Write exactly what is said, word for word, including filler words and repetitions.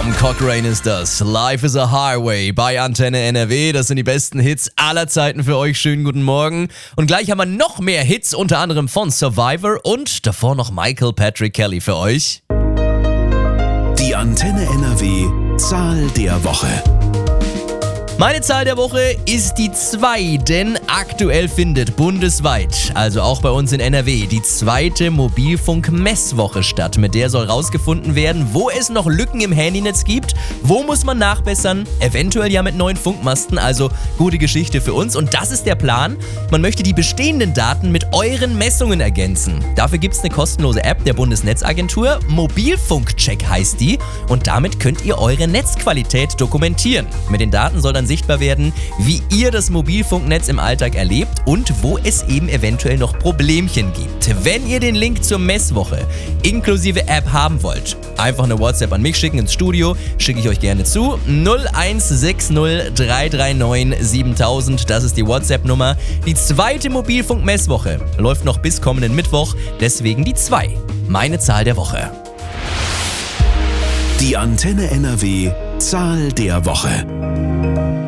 Tom Cochrane ist das. Life is a Highway bei Antenne N R W. Das sind die besten Hits aller Zeiten für euch. Schönen guten Morgen. Und gleich haben wir noch mehr Hits, unter anderem von Survivor und davor noch Michael Patrick Kelly für euch. Die Antenne N R W Zahl der Woche. Meine Zahl der Woche ist die zwei, denn aktuell findet bundesweit, also auch bei uns in N R W, die zweite Mobilfunk-Messwoche statt. Mit der soll rausgefunden werden, wo es noch Lücken im Handynetz gibt, wo muss man nachbessern, eventuell ja mit neuen Funkmasten, also gute Geschichte für uns. Und das ist der Plan. Man möchte die bestehenden Daten mit euren Messungen ergänzen. Dafür gibt es eine kostenlose App der Bundesnetzagentur, Mobilfunkcheck heißt die, und damit könnt ihr eure Netzqualität dokumentieren. Mit den Daten soll dann sichtbar werden, wie ihr das Mobilfunknetz im Alltag erlebt und wo es eben eventuell noch Problemchen gibt. Wenn ihr den Link zur Messwoche inklusive App haben wollt, einfach eine WhatsApp an mich schicken ins Studio, schicke ich euch gerne zu. null eins sechs null drei drei neun siebentausend, das ist die WhatsApp-Nummer. Die zweite Mobilfunk-Messwoche läuft noch bis kommenden Mittwoch, deswegen die zwei. Meine Zahl der Woche. Die Antenne N R W Zahl der Woche.